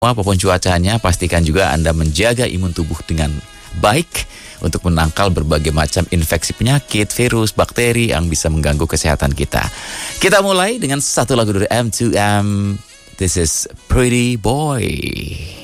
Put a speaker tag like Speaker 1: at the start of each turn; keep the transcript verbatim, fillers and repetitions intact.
Speaker 1: apapun cuacanya, pastikan juga Anda menjaga imun tubuh dengan baik untuk menangkal berbagai macam infeksi penyakit, virus, bakteri yang bisa mengganggu kesehatan kita. Kita mulai dengan satu lagu dari M two M. This is Pretty Boy.